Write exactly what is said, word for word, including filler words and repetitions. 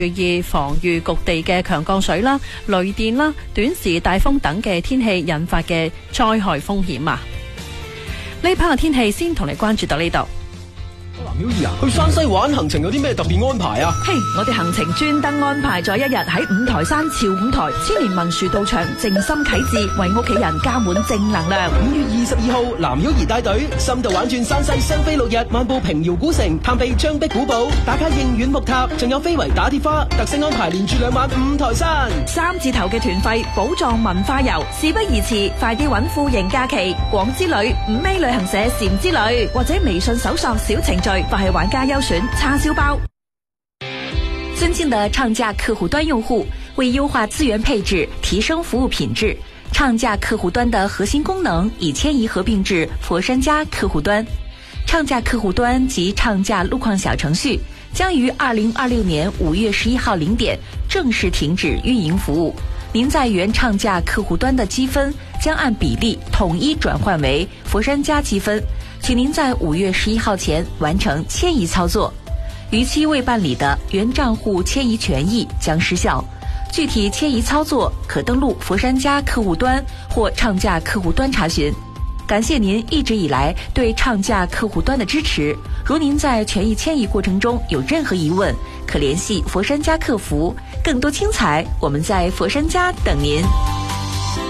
注意防禦局地嘅強降水啦、雷電啦、短時大風等嘅天氣引發嘅災害風險啊！呢 part 嘅天氣先同你關注到呢度。 藍曉儀啊，去山西玩行程有啲咩特別安排啊？ 嘿， hey, 我哋行程專登安排咗一日喺五台山朝五台千年文殊道場靜心啟智，為屋企人加滿正能量。 五月二十二號，藍曉儀帶隊深度玩轉山西雙飛六日，漫步平遙古城，探秘張壁古堡，打卡應縣木塔，仲有飛圍打鐵花，特色安排連住兩晚五台山。 三字頭嘅團費，寶藏文化遊，事不宜遲，快啲揾富盈假期、廣之旅、五 A 旅行社禪之旅，或者微信搜索小程序。或係玩家優選叉燒包。尊敬的暢價客戶端用戶，為優化資源配置，提升服務品質，暢價客戶端的核心功能已遷移合併至佛山家客戶端。暢價客戶端及暢價路況小程序將於二零二六年五月十一號零點正式停止運營服務。您在原暢價客戶端的積分將按比例統一轉換為佛山家積分。請您在五月十一號前完成遷移操作，逾期未辦理的原賬戶遷移權益將失效。具體遷移操作可登錄佛山家客戶端或暢價客戶端查詢。感謝您一直以來對暢價客戶端的支持。如您在權益遷移過程中有任何疑問，可聯繫佛山家客服。更多精彩，我們在佛山家等您。